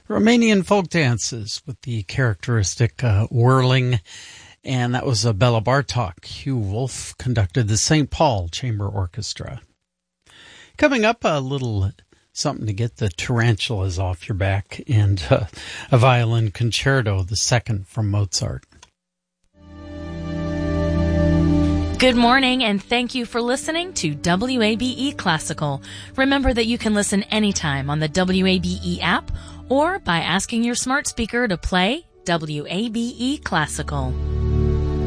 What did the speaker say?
Romanian folk dances with the characteristic whirling, and that was Bela Bartok. Hugh Wolf conducted the St. Paul Chamber Orchestra. Coming up, a little something to get the tarantulas off your back, and a violin concerto, the second from Mozart. Good morning, and thank you for listening to WABE Classical. Remember that you can listen anytime on the WABE app or by asking your smart speaker to play WABE Classical.